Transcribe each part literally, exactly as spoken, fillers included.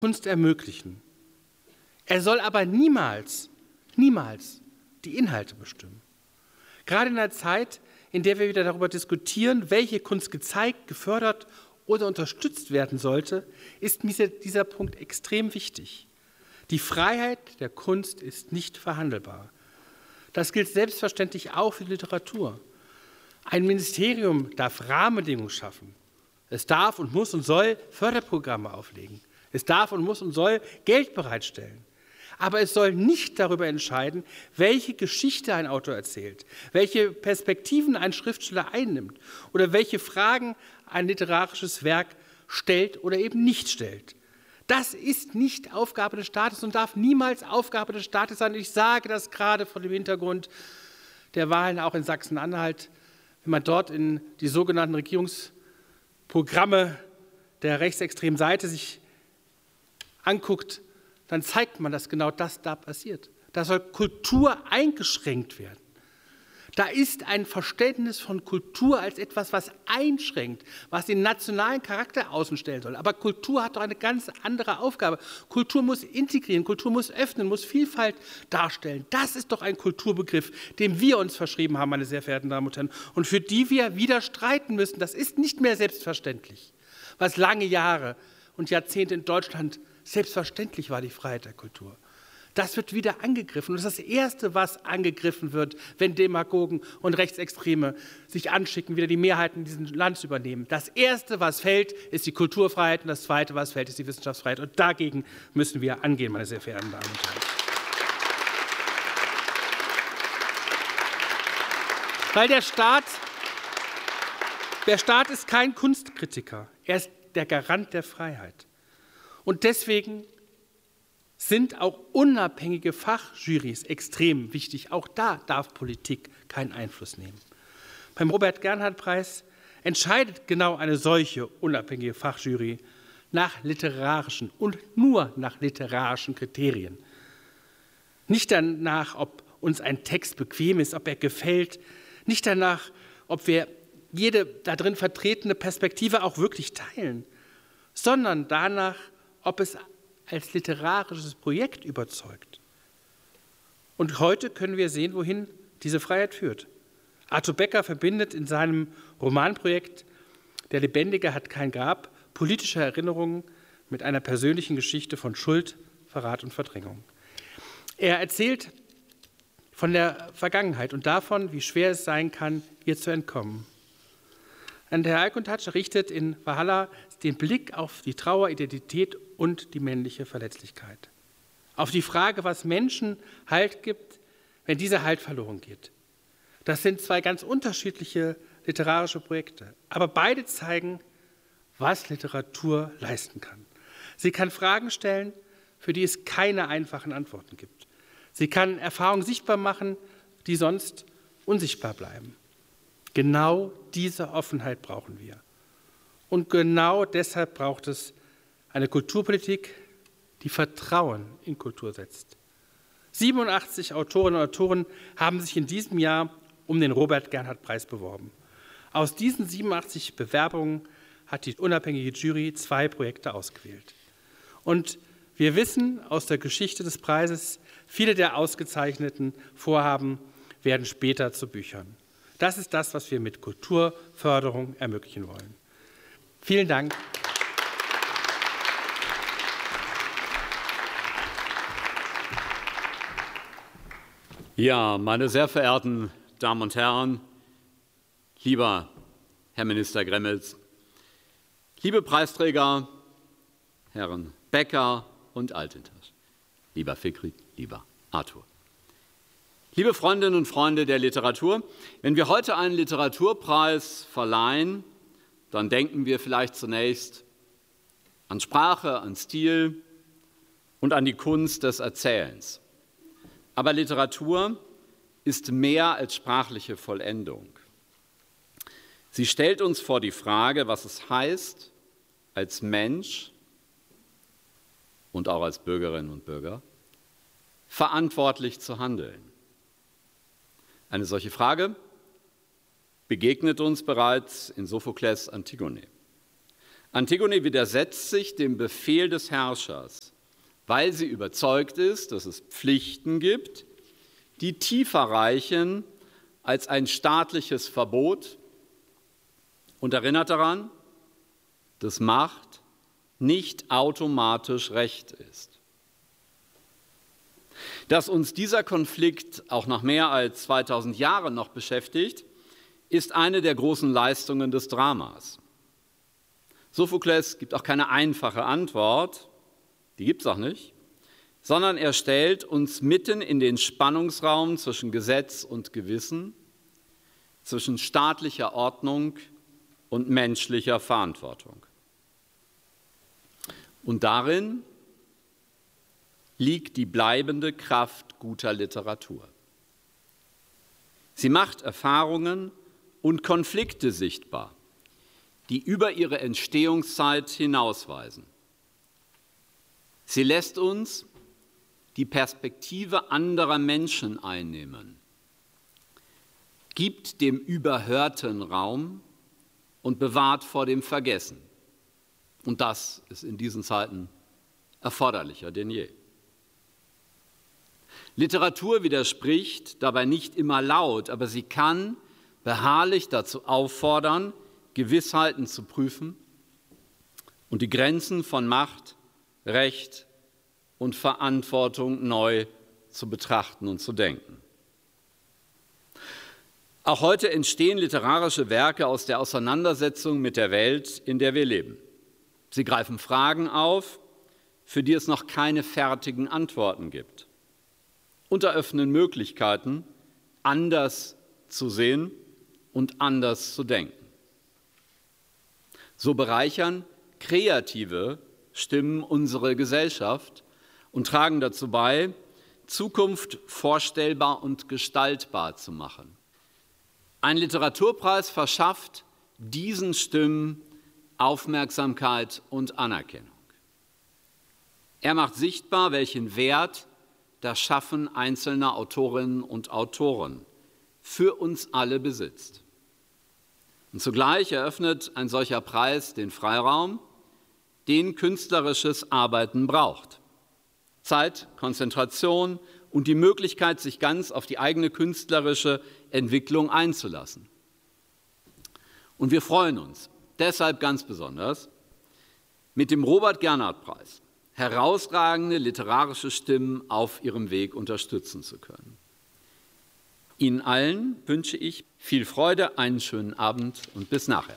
Kunst ermöglichen. Er soll aber niemals, niemals die Inhalte bestimmen. Gerade in einer Zeit, in der wir wieder darüber diskutieren, welche Kunst gezeigt, gefördert oder unterstützt werden sollte, ist mir dieser Punkt extrem wichtig. Die Freiheit der Kunst ist nicht verhandelbar. Das gilt selbstverständlich auch für die Literatur. Ein Ministerium darf Rahmenbedingungen schaffen. Es darf und muss und soll Förderprogramme auflegen. Es darf und muss und soll Geld bereitstellen. Aber es soll nicht darüber entscheiden, welche Geschichte ein Autor erzählt, welche Perspektiven ein Schriftsteller einnimmt oder welche Fragen ein literarisches Werk stellt oder eben nicht stellt. Das ist nicht Aufgabe des Staates und darf niemals Aufgabe des Staates sein. Ich sage das gerade vor dem Hintergrund der Wahlen auch in Sachsen-Anhalt. Wenn man dort in die sogenannten Regierungsprogramme der rechtsextremen Seite sich anguckt, dann zeigt man, dass genau das da passiert. Da soll Kultur eingeschränkt werden. Da ist ein Verständnis von Kultur als etwas, was einschränkt, was den nationalen Charakter außen stellen soll. Aber Kultur hat doch eine ganz andere Aufgabe. Kultur muss integrieren, Kultur muss öffnen, muss Vielfalt darstellen. Das ist doch ein Kulturbegriff, dem wir uns verschrieben haben, meine sehr verehrten Damen und Herren, und für die wir wieder streiten müssen. Das ist nicht mehr selbstverständlich, was lange Jahre und Jahrzehnte in Deutschland selbstverständlich war, die Freiheit der Kultur. Das wird wieder angegriffen. Und das ist das Erste, was angegriffen wird, wenn Demagogen und Rechtsextreme sich anschicken, wieder die Mehrheiten dieses Landes übernehmen. Das Erste, was fällt, ist die Kulturfreiheit und das Zweite, was fällt, ist die Wissenschaftsfreiheit. Und dagegen müssen wir angehen, meine sehr verehrten Damen und Herren. Weil der Staat, der Staat ist kein Kunstkritiker. Er ist der Garant der Freiheit. Und deswegen sind auch unabhängige Fachjurys extrem wichtig. Auch da darf Politik keinen Einfluss nehmen. Beim Robert-Gernhardt-Preis entscheidet genau eine solche unabhängige Fachjury nach literarischen und nur nach literarischen Kriterien. Nicht danach, ob uns ein Text bequem ist, ob er gefällt, nicht danach, ob wir jede darin vertretene Perspektive auch wirklich teilen, sondern danach, ob es als literarisches Projekt überzeugt. Und heute können wir sehen, wohin diese Freiheit führt. Arthur Becker verbindet in seinem Romanprojekt Der Lebendige hat kein Grab politische Erinnerungen mit einer persönlichen Geschichte von Schuld, Verrat und Verdrängung. Er erzählt von der Vergangenheit und davon, wie schwer es sein kann, ihr zu entkommen. Und Herr Alkontatsch richtet in Valhalla den Blick auf die Trauer, Identität und die männliche Verletzlichkeit. Auf die Frage, was Menschen Halt gibt, wenn dieser Halt verloren geht. Das sind zwei ganz unterschiedliche literarische Projekte. Aber beide zeigen, was Literatur leisten kann. Sie kann Fragen stellen, für die es keine einfachen Antworten gibt. Sie kann Erfahrungen sichtbar machen, die sonst unsichtbar bleiben. Genau diese Offenheit brauchen wir. Und genau deshalb braucht es eine Kulturpolitik, die Vertrauen in Kultur setzt. siebenundachtzig Autorinnen und Autoren haben sich in diesem Jahr um den Robert-Gernhardt-Preis beworben. Aus diesen siebenundachtzig Bewerbungen hat die unabhängige Jury zwei Projekte ausgewählt. Und wir wissen aus der Geschichte des Preises, viele der ausgezeichneten Vorhaben werden später zu Büchern. Das ist das, was wir mit Kulturförderung ermöglichen wollen. Vielen Dank. Ja, meine sehr verehrten Damen und Herren, lieber Herr Minister Gremmels, liebe Preisträger, Herren Becker und Altintasch, lieber Fikri, lieber Arthur. Liebe Freundinnen und Freunde der Literatur, wenn wir heute einen Literaturpreis verleihen, dann denken wir vielleicht zunächst an Sprache, an Stil und an die Kunst des Erzählens. Aber Literatur ist mehr als sprachliche Vollendung. Sie stellt uns vor die Frage, was es heißt, als Mensch und auch als Bürgerinnen und Bürger verantwortlich zu handeln. Eine solche Frage begegnet uns bereits in Sophokles Antigone. Antigone widersetzt sich dem Befehl des Herrschers, weil sie überzeugt ist, dass es Pflichten gibt, die tiefer reichen als ein staatliches Verbot, und erinnert daran, dass Macht nicht automatisch Recht ist. Dass uns dieser Konflikt auch nach mehr als zweitausend Jahren noch beschäftigt, ist eine der großen Leistungen des Dramas. Sophokles gibt auch keine einfache Antwort, die gibt es auch nicht, sondern er stellt uns mitten in den Spannungsraum zwischen Gesetz und Gewissen, zwischen staatlicher Ordnung und menschlicher Verantwortung. Und darin liegt die bleibende Kraft guter Literatur. Sie macht Erfahrungen und Konflikte sichtbar, die über ihre Entstehungszeit hinausweisen. Sie lässt uns die Perspektive anderer Menschen einnehmen, gibt dem Überhörten Raum und bewahrt vor dem Vergessen. Und das ist in diesen Zeiten erforderlicher denn je. Literatur widerspricht dabei nicht immer laut, aber sie kann beharrlich dazu auffordern, Gewissheiten zu prüfen und die Grenzen von Macht, Recht und Verantwortung neu zu betrachten und zu denken. Auch heute entstehen literarische Werke aus der Auseinandersetzung mit der Welt, in der wir leben. Sie greifen Fragen auf, für die es noch keine fertigen Antworten gibt, und eröffnen Möglichkeiten, anders zu sehen und anders zu denken. So bereichern kreative Stimmen unsere Gesellschaft und tragen dazu bei, Zukunft vorstellbar und gestaltbar zu machen. Ein Literaturpreis verschafft diesen Stimmen Aufmerksamkeit und Anerkennung. Er macht sichtbar, welchen Wert das Schaffen einzelner Autorinnen und Autoren für uns alle besitzt. Und zugleich eröffnet ein solcher Preis den Freiraum, den künstlerisches Arbeiten braucht. Zeit, Konzentration und die Möglichkeit, sich ganz auf die eigene künstlerische Entwicklung einzulassen. Und wir freuen uns deshalb ganz besonders, mit dem Robert-Gernhardt-Preis herausragende literarische Stimmen auf ihrem Weg unterstützen zu können. Ihnen allen wünsche ich viel Freude, einen schönen Abend und bis nachher.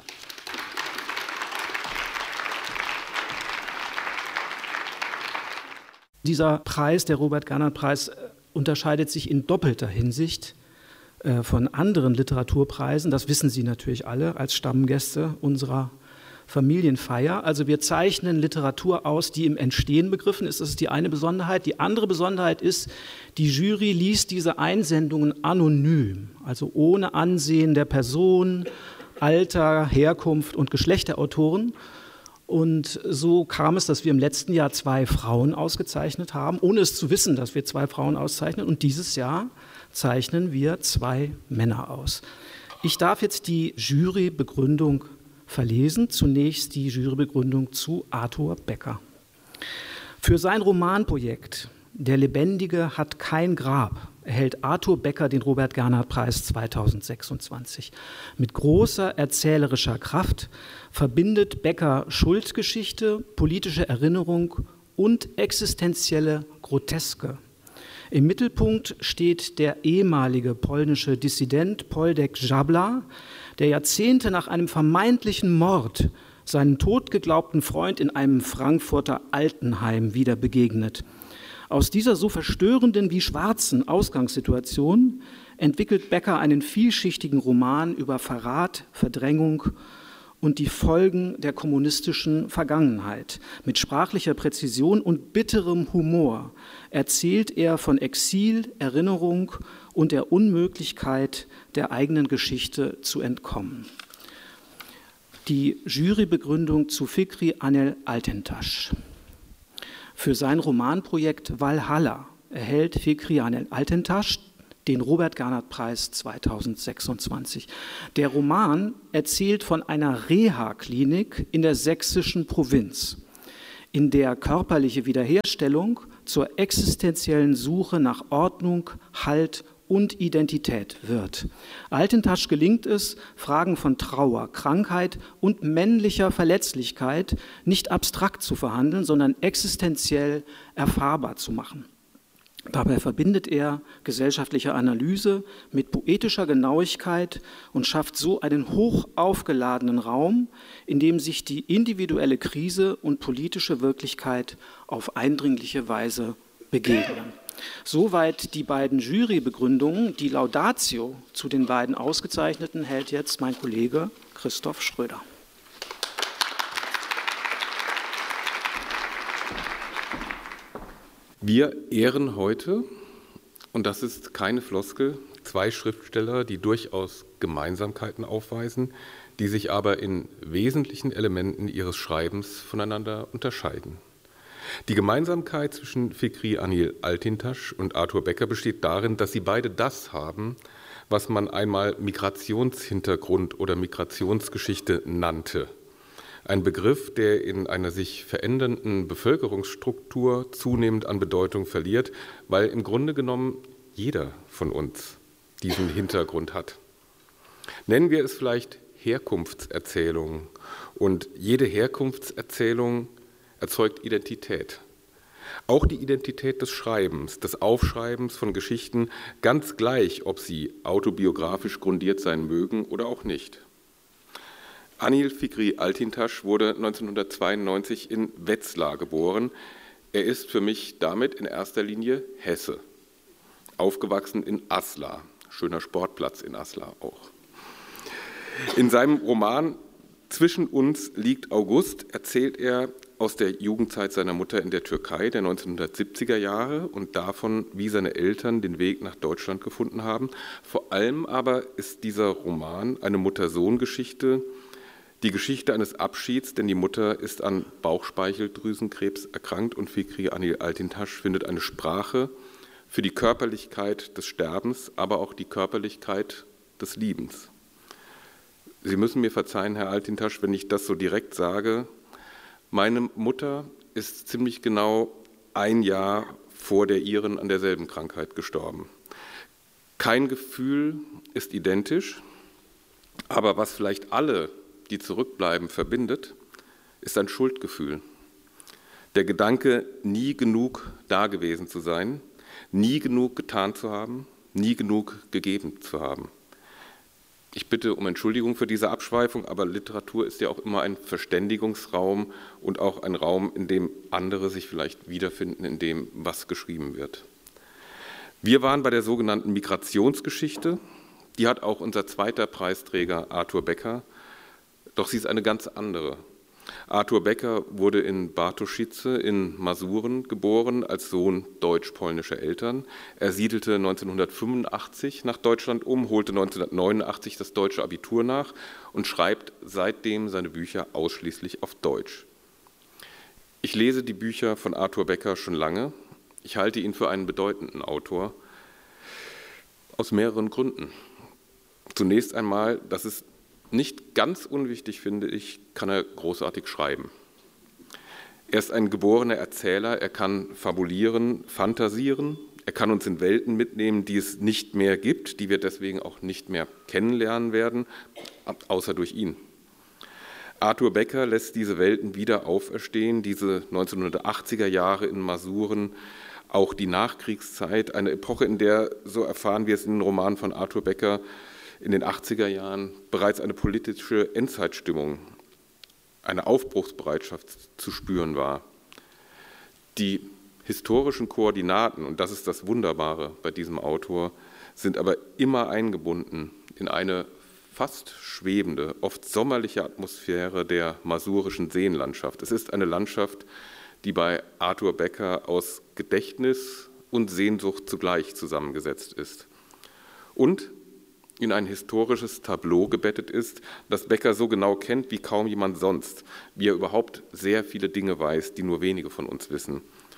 Dieser Preis, der Robert-Gernhardt-Preis, unterscheidet sich in doppelter Hinsicht äh, von anderen Literaturpreisen. Das wissen Sie natürlich alle als Stammgäste unserer Familienfeier. Also wir zeichnen Literatur aus, die im Entstehen begriffen ist. Das ist die eine Besonderheit. Die andere Besonderheit ist, die Jury liest diese Einsendungen anonym, also ohne Ansehen der Person, Alter, Herkunft und Geschlecht der Autoren. Und so kam es, dass wir im letzten Jahr zwei Frauen ausgezeichnet haben, ohne es zu wissen, dass wir zwei Frauen auszeichnen. Und dieses Jahr zeichnen wir zwei Männer aus. Ich darf jetzt die Jurybegründung verlesen. Zunächst die Jurybegründung zu Arthur Becker. Für sein Romanprojekt »Der Lebendige hat kein Grab« erhält Arthur Becker den Robert-Gernhardt-Preis zweitausendsechsundzwanzig. Mit großer erzählerischer Kraft verbindet Becker Schuldgeschichte, politische Erinnerung und existenzielle Groteske. Im Mittelpunkt steht der ehemalige polnische Dissident Poldek Żabla, der Jahrzehnte nach einem vermeintlichen Mord seinen totgeglaubten Freund in einem Frankfurter Altenheim wieder begegnet. Aus dieser so verstörenden wie schwarzen Ausgangssituation entwickelt Becker einen vielschichtigen Roman über Verrat, Verdrängung und die Folgen der kommunistischen Vergangenheit. Mit sprachlicher Präzision und bitterem Humor erzählt er von Exil, Erinnerung und der Unmöglichkeit, der eigenen Geschichte zu entkommen. Die Jurybegründung zu Fikri Anel Altintaş. Für sein Romanprojekt Valhalla erhält Fikri Anel Altintaş den Robert-Garnath-Preis zweitausendsechsundzwanzig. Der Roman erzählt von einer Reha-Klinik in der sächsischen Provinz, in der körperliche Wiederherstellung zur existenziellen Suche nach Ordnung, Halt und Identität wird. Altintasch gelingt es, Fragen von Trauer, Krankheit und männlicher Verletzlichkeit nicht abstrakt zu verhandeln, sondern existenziell erfahrbar zu machen. Dabei verbindet er gesellschaftliche Analyse mit poetischer Genauigkeit und schafft so einen hoch aufgeladenen Raum, in dem sich die individuelle Krise und politische Wirklichkeit auf eindringliche Weise begegnen. Soweit die beiden Jurybegründungen. Die Laudatio zu den beiden Ausgezeichneten hält jetzt mein Kollege Christoph Schröder. Wir ehren heute, und das ist keine Floskel, zwei Schriftsteller, die durchaus Gemeinsamkeiten aufweisen, die sich aber in wesentlichen Elementen ihres Schreibens voneinander unterscheiden. Die Gemeinsamkeit zwischen Fikri Anil Altintasch und Arthur Becker besteht darin, dass sie beide das haben, was man einmal Migrationshintergrund oder Migrationsgeschichte nannte. Ein Begriff, der in einer sich verändernden Bevölkerungsstruktur zunehmend an Bedeutung verliert, weil im Grunde genommen jeder von uns diesen Hintergrund hat. Nennen wir es vielleicht Herkunftserzählung. Und jede Herkunftserzählung erzeugt Identität. Auch die Identität des Schreibens, des Aufschreibens von Geschichten, ganz gleich, ob sie autobiografisch grundiert sein mögen oder auch nicht. Anil Fikri Altintasch wurde neunzehnhundertzweiundneunzig in Wetzlar geboren. Er ist für mich damit in erster Linie Hesse. Aufgewachsen in Aslar, schöner Sportplatz in Aslar auch. In seinem Roman Zwischen uns liegt August erzählt er aus der Jugendzeit seiner Mutter in der Türkei der neunzehnhundertsiebziger Jahre und davon, wie seine Eltern den Weg nach Deutschland gefunden haben. Vor allem aber ist dieser Roman eine Mutter-Sohn-Geschichte, die Geschichte eines Abschieds, denn die Mutter ist an Bauchspeicheldrüsenkrebs erkrankt und Fikri Anil Altintasch findet eine Sprache für die Körperlichkeit des Sterbens, aber auch die Körperlichkeit des Liebens. Sie müssen mir verzeihen, Herr Altintasch, wenn ich das so direkt sage. Meine Mutter ist ziemlich genau ein Jahr vor der Ihren an derselben Krankheit gestorben. Kein Gefühl ist identisch, aber was vielleicht alle, die zurückbleiben, verbindet, ist ein Schuldgefühl. Der Gedanke, nie genug da gewesen zu sein, nie genug getan zu haben, nie genug gegeben zu haben. Ich bitte um Entschuldigung für diese Abschweifung, aber Literatur ist ja auch immer ein Verständigungsraum und auch ein Raum, in dem andere sich vielleicht wiederfinden, in dem, was geschrieben wird. Wir waren bei der sogenannten Migrationsgeschichte. Die hat auch unser zweiter Preisträger Arthur Becker, doch sie ist eine ganz andere. Arthur Becker wurde in Bartoszyce in Masuren geboren, als Sohn deutsch-polnischer Eltern. Er siedelte neunzehnhundertfünfundachtzig nach Deutschland um, holte neunzehnhundertneunundachtzig das deutsche Abitur nach und schreibt seitdem seine Bücher ausschließlich auf Deutsch. Ich lese die Bücher von Arthur Becker schon lange. Ich halte ihn für einen bedeutenden Autor, aus mehreren Gründen. Zunächst einmal, das ist nicht ganz unwichtig, finde ich, kann er großartig schreiben. Er ist ein geborener Erzähler, er kann fabulieren, fantasieren, er kann uns in Welten mitnehmen, die es nicht mehr gibt, die wir deswegen auch nicht mehr kennenlernen werden, außer durch ihn. Arthur Becker lässt diese Welten wieder auferstehen, diese neunzehnhundertachtziger Jahre in Masuren, auch die Nachkriegszeit, eine Epoche, in der, so erfahren wir es in den Romanen von Arthur Becker, in den achtziger Jahren bereits eine politische Endzeitstimmung, eine Aufbruchsbereitschaft zu spüren war. Die historischen Koordinaten, und das ist das Wunderbare bei diesem Autor, sind aber immer eingebunden in eine fast schwebende, oft sommerliche Atmosphäre der masurischen Seenlandschaft. Es ist eine Landschaft, die bei Arthur Becker aus Gedächtnis und Sehnsucht zugleich zusammengesetzt ist. Und in ein historisches Tableau gebettet ist, das Becker so genau kennt wie kaum jemand sonst, wie er überhaupt sehr viele Dinge weiß, die nur wenige von uns wissen.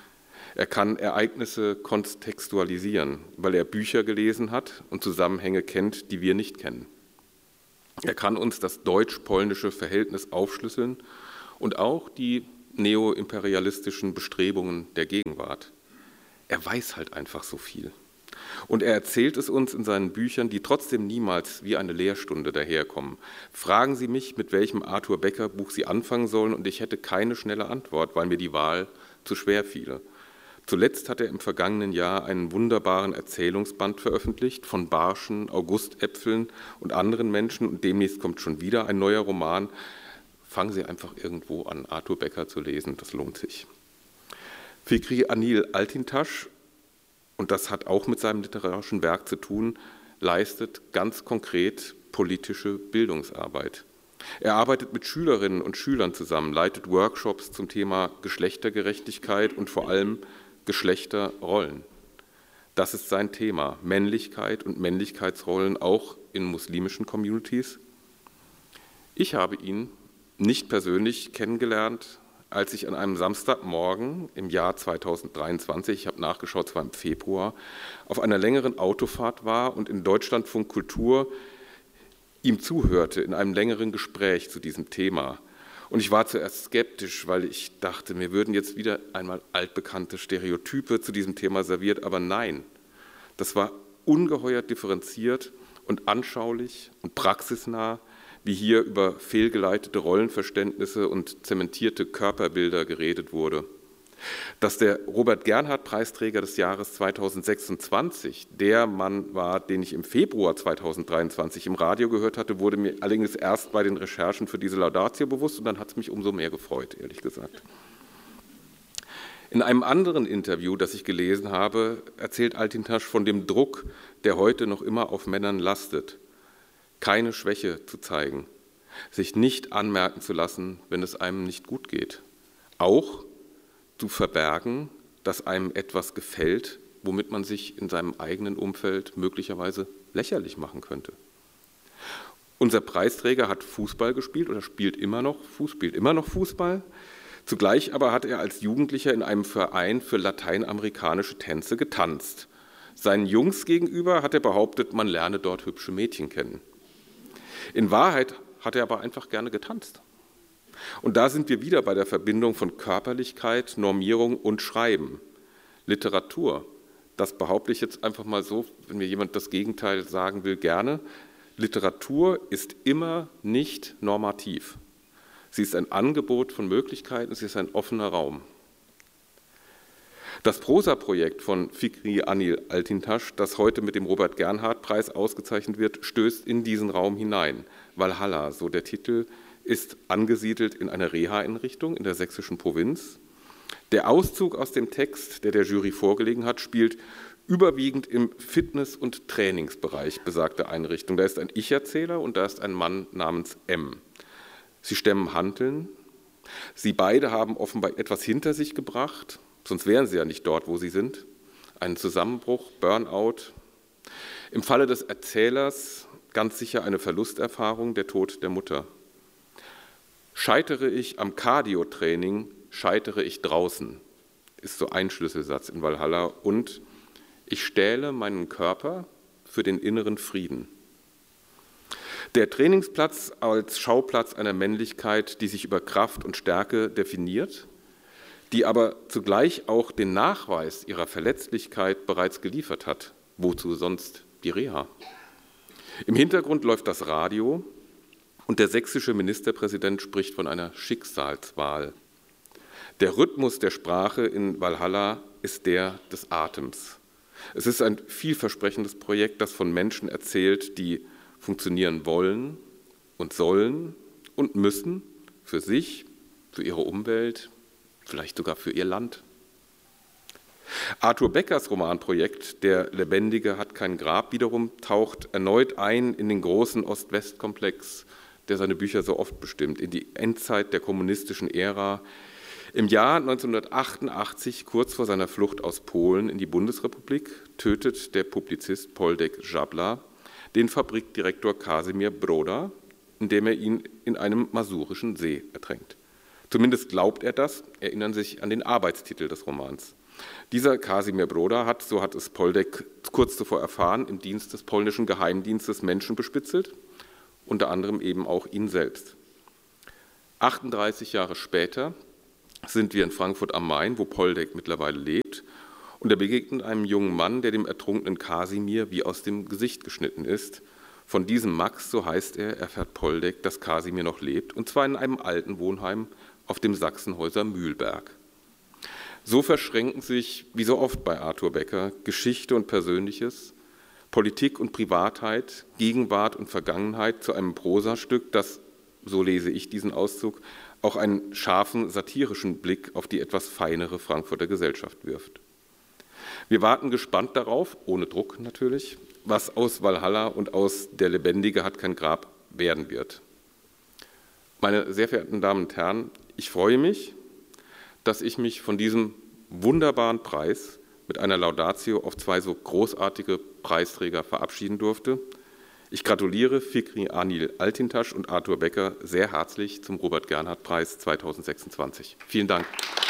Er kann Ereignisse kontextualisieren, weil er Bücher gelesen hat und Zusammenhänge kennt, die wir nicht kennen. Er kann uns das deutsch-polnische Verhältnis aufschlüsseln und auch die neoimperialistischen Bestrebungen der Gegenwart. Er weiß halt einfach so viel. Und er erzählt es uns in seinen Büchern, die trotzdem niemals wie eine Lehrstunde daherkommen. Fragen Sie mich, mit welchem Arthur Becker Buch Sie anfangen sollen, und ich hätte keine schnelle Antwort, weil mir die Wahl zu schwer fiele. Zuletzt hat er im vergangenen Jahr einen wunderbaren Erzählungsband veröffentlicht von Barschen, Augustäpfeln und anderen Menschen, und demnächst kommt schon wieder ein neuer Roman. Fangen Sie einfach irgendwo an, Arthur Becker zu lesen, das lohnt sich. Fikri Anil Altintasch, und das hat auch mit seinem literarischen Werk zu tun, leistet ganz konkret politische Bildungsarbeit. Er arbeitet mit Schülerinnen und Schülern zusammen, leitet Workshops zum Thema Geschlechtergerechtigkeit und vor allem Geschlechterrollen. Das ist sein Thema, Männlichkeit und Männlichkeitsrollen auch in muslimischen Communities. Ich habe ihn nicht persönlich kennengelernt, als ich an einem Samstagmorgen im Jahr zweitausenddreiundzwanzig, ich habe nachgeschaut, es war im Februar, auf einer längeren Autofahrt war und in Deutschlandfunk Kultur ihm zuhörte in einem längeren Gespräch zu diesem Thema. Und ich war zuerst skeptisch, weil ich dachte, mir würden jetzt wieder einmal altbekannte Stereotype zu diesem Thema serviert, aber nein, das war ungeheuer differenziert und anschaulich und praxisnah, wie hier über fehlgeleitete Rollenverständnisse und zementierte Körperbilder geredet wurde. Dass der Robert-Gernhardt-Preisträger des Jahres zweitausendsechsundzwanzig der Mann war, den ich im Februar zweitausenddreiundzwanzig im Radio gehört hatte, wurde mir allerdings erst bei den Recherchen für diese Laudatio bewusst, und dann hat es mich umso mehr gefreut, ehrlich gesagt. In einem anderen Interview, das ich gelesen habe, erzählt Altintasch von dem Druck, der heute noch immer auf Männern lastet, keine Schwäche zu zeigen, sich nicht anmerken zu lassen, wenn es einem nicht gut geht, auch zu verbergen, dass einem etwas gefällt, womit man sich in seinem eigenen Umfeld möglicherweise lächerlich machen könnte. Unser Preisträger hat Fußball gespielt oder spielt immer noch, spielt immer noch Fußball. Zugleich aber hat er als Jugendlicher in einem Verein für lateinamerikanische Tänze getanzt. Seinen Jungs gegenüber hat er behauptet, man lerne dort hübsche Mädchen kennen. In Wahrheit hat er aber einfach gerne getanzt. Und da sind wir wieder bei der Verbindung von Körperlichkeit, Normierung und Schreiben. Literatur, das behaupte ich jetzt einfach mal so, wenn mir jemand das Gegenteil sagen will, gerne. Literatur ist immer nicht normativ. Sie ist ein Angebot von Möglichkeiten, sie ist ein offener Raum. Das Prosa-Projekt von Fikri Anil Altintasch, das heute mit dem Robert-Gernhardt-Preis ausgezeichnet wird, stößt in diesen Raum hinein. Valhalla, so der Titel, ist angesiedelt in einer Reha-Einrichtung in der sächsischen Provinz. Der Auszug aus dem Text, der der Jury vorgelegen hat, spielt überwiegend im Fitness- und Trainingsbereich besagter Einrichtung. Da ist ein Ich-Erzähler und da ist ein Mann namens M. Sie stemmen Hanteln. Sie beide haben offenbar etwas hinter sich gebracht, sonst wären sie ja nicht dort, wo sie sind. Einen Zusammenbruch, Burnout. Im Falle des Erzählers ganz sicher eine Verlusterfahrung, der Tod der Mutter. Scheitere ich am Cardio-Training, scheitere ich draußen, ist so ein Schlüsselsatz in Valhalla. Und ich stähle meinen Körper für den inneren Frieden. Der Trainingsplatz als Schauplatz einer Männlichkeit, die sich über Kraft und Stärke definiert, die aber zugleich auch den Nachweis ihrer Verletzlichkeit bereits geliefert hat. Wozu sonst die Reha? Im Hintergrund läuft das Radio und der sächsische Ministerpräsident spricht von einer Schicksalswahl. Der Rhythmus der Sprache in Valhalla ist der des Atems. Es ist ein vielversprechendes Projekt, das von Menschen erzählt, die funktionieren wollen und sollen und müssen für sich, für ihre Umwelt, vielleicht sogar für ihr Land. Arthur Beckers Romanprojekt Der Lebendige hat kein Grab wiederum taucht erneut ein in den großen Ost-West-Komplex, der seine Bücher so oft bestimmt, in die Endzeit der kommunistischen Ära. Im Jahr neunzehnhundertachtundachtzig, kurz vor seiner Flucht aus Polen in die Bundesrepublik, tötet der Publizist Poldek Żabla den Fabrikdirektor Kasimir Broda, indem er ihn in einem masurischen See ertränkt. Zumindest glaubt er das, erinnern sich an den Arbeitstitel des Romans. Dieser Kasimir Broda hat, so hat es Poldek kurz zuvor erfahren, im Dienst des polnischen Geheimdienstes Menschen bespitzelt, unter anderem eben auch ihn selbst. achtunddreißig Jahre später sind wir in Frankfurt am Main, wo Poldek mittlerweile lebt, und er begegnet einem jungen Mann, der dem ertrunkenen Kasimir wie aus dem Gesicht geschnitten ist. Von diesem Max, so heißt er, erfährt Poldek, dass Kasimir noch lebt, und zwar in einem alten Wohnheim auf dem Sachsenhäuser Mühlberg. So verschränken sich, wie so oft bei Arthur Becker, Geschichte und Persönliches, Politik und Privatheit, Gegenwart und Vergangenheit zu einem Prosastück, das, so lese ich diesen Auszug, auch einen scharfen, satirischen Blick auf die etwas feinere Frankfurter Gesellschaft wirft. Wir warten gespannt darauf, ohne Druck natürlich, was aus Walhalla und aus Der Lebendige hat kein Grab werden wird. Meine sehr verehrten Damen und Herren, ich freue mich, dass ich mich von diesem wunderbaren Preis mit einer Laudatio auf zwei so großartige Preisträger verabschieden durfte. Ich gratuliere Fikri Anil Altintasch und Arthur Becker sehr herzlich zum Robert-Gernhardt-Preis zweitausendsechsundzwanzig. Vielen Dank.